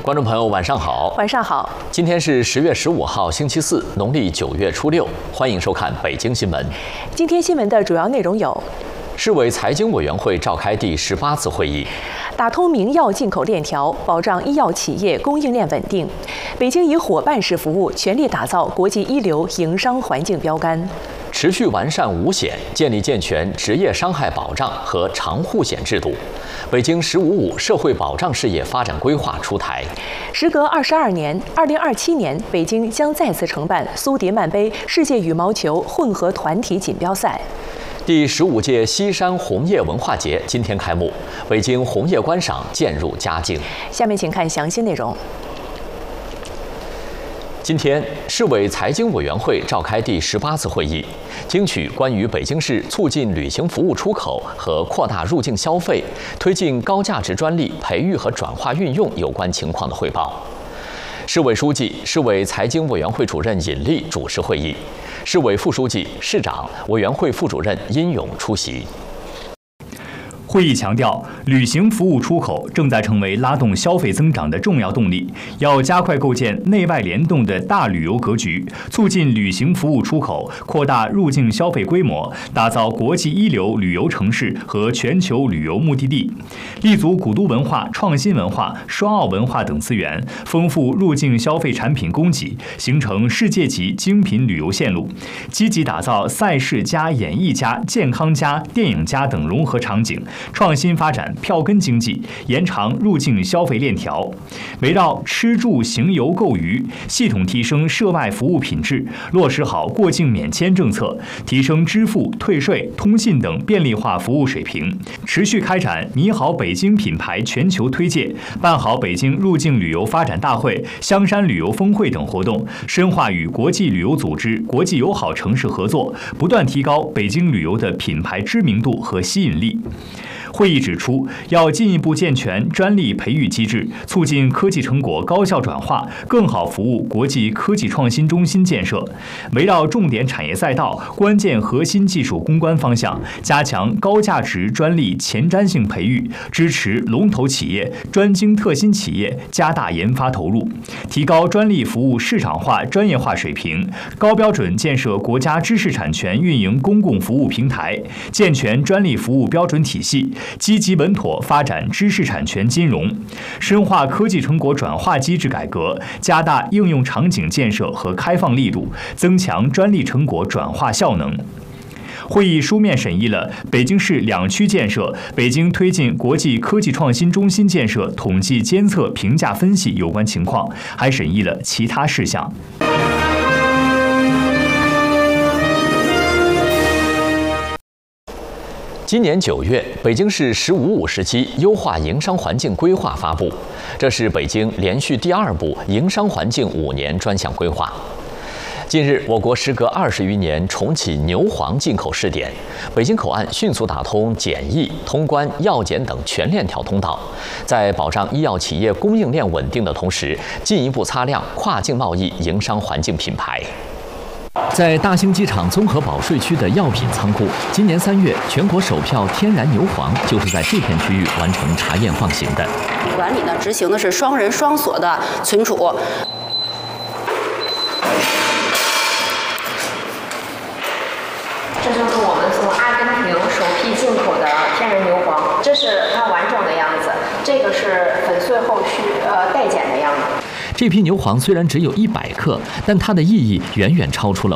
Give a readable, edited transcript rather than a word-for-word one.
观众朋友，晚上好。 晚上好。 今天是10月15号，星期四，农历9月初6。欢迎收看北京新闻。 今天新闻的主要内容有： 市委财经委员会召开第18次会议， 打通名药进口链条，保障医药企业供应链稳定。北京以伙伴式服务全力打造国际一流营商环境标杆。 持续完善五险，建立健全职业伤害保障和长护险制度。北京“15+5”社会保障事业发展规划出台。 时隔22年，2027年，北京将再次承办苏迪曼杯世界羽毛球混合团体锦标赛。 第15届西山红叶文化节今天开幕，北京红叶观赏渐入佳境。 下面请看详细内容。 今天，市委财经委员会召开第18次会议，听取关于北京市促进旅行服务出口和扩大入境消费、推进高价值专利培育和转化运用有关情况的汇报。市委书记、市委财经委员会主任尹力主持会议，市委副书记、市长、委员会副主任殷勇出席。 会议强调，旅行服务出口正在成为拉动消费增长的重要动力，要加快构建内外联动的大旅游格局，促进旅行服务出口，扩大入境消费规模，打造国际一流旅游城市和全球旅游目的地，立足古都文化、创新文化、双奥文化等资源，丰富入境消费产品供给，形成世界级精品旅游线路，积极打造赛事加演艺加健康加电影加等融合场景，创新发展票根经济，延长入境消费链条，围绕吃住行游购娱，系统提升涉外服务品质，落实好过境免签政策，提升支付、退税、通信等便利化服务水平，持续开展你好北京品牌全球推介，办好北京入境旅游发展大会、香山旅游峰会等活动，深化与国际旅游组织、国际友好城市合作，不断提高北京旅游的品牌知名度和吸引力。会议指出，要进一步健全专利培育机制，促进科技成果高效转化，更好服务国际科技创新中心建设。围绕重点产业赛道、关键核心技术攻关方向，加强高价值专利前瞻性培育，支持龙头企业、专精特新企业加大研发投入，提高专利服务市场化、专业化水平，高标准建设国家知识产权运营公共服务平台，健全专利服务标准体系。积极稳妥发展知识产权金融，深化科技成果转化机制改革，加大应用场景建设和开放力度，增强专利成果转化效能。会议书面审议了北京市2区建设、北京推进国际科技创新中心建设统计监测评价分析有关情况，还审议了其他事项。 今年9月，北京市“15+5”时期优化营商环境规划发布，这是北京连续第2部营商环境5年专项规划。近日，我国时隔20余年重启牛黄进口试点，北京口岸迅速打通检疫、通关、药检等全链条通道，在保障医药企业供应链稳定的同时，进一步擦亮跨境贸易营商环境品牌。在大兴机场综合保税区的药品仓库，今年3月，全国首票天然牛黄就是在这片区域完成查验放行的。 管理呢，执行的是双人双锁的存储。 这就是我们从阿根廷首批进口的天然牛黄，这是它完整的样子，这个是粉碎后待检的样子。 这批牛黄虽然只有100克，但它的意义远远超出了